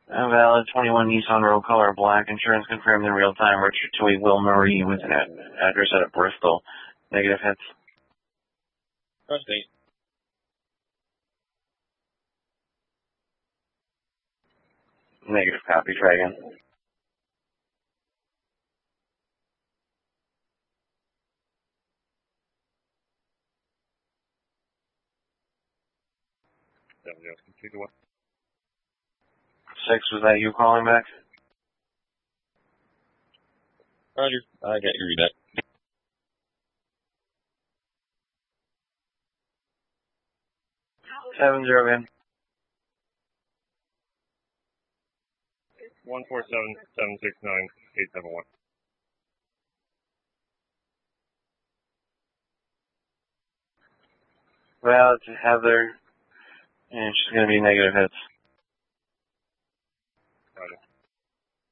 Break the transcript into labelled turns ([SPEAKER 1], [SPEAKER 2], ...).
[SPEAKER 1] Valid 21 Nissan Road, color black. Insurance confirmed in real time. Richard Tui, Will Marie, with an address out of Bristol. Negative hits.
[SPEAKER 2] Trust me.
[SPEAKER 1] Negative copy. Try again.
[SPEAKER 2] Complete the one.
[SPEAKER 1] 6, was that you calling back?
[SPEAKER 2] Roger. I got your readout.
[SPEAKER 1] 70 in.
[SPEAKER 2] 147-769-871.
[SPEAKER 1] Valid to Heather, and she's going to be negative hits.
[SPEAKER 2] Roger.